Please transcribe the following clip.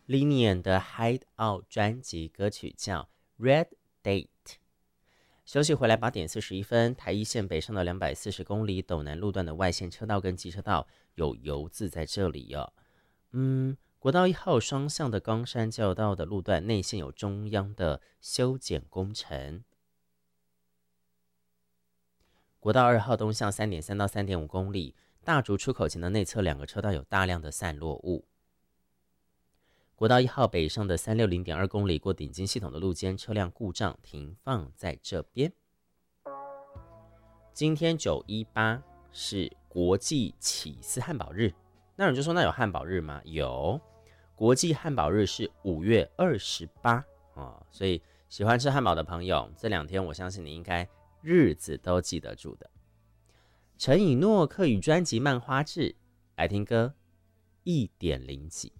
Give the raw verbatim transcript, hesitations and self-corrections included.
Linian 的 Hideout 专辑歌曲叫 Red Date。休息回来八点四十一分，台一线北上的两百四十公里斗南路段的外线车道跟机车道有油渍在这里哦。嗯，国道一号双向的冈山交流道的路段内线有中央的修剪工程。国道二号东向 三点三 到 三点五 公里，大竹出口前的内侧两个车道有大量的散落物。国道一号北上的 三六零点二 公里过顶金系统的路肩车辆故障停放在这边。今天九一八是国际起司汉堡日，那有人就说那有汉堡日吗？有，国际汉堡日是五月二十八、哦、所以喜欢吃汉堡的朋友，这两天我相信你应该日子都记得住的。陈以诺客语专辑《漫花志》，来听歌一点零几。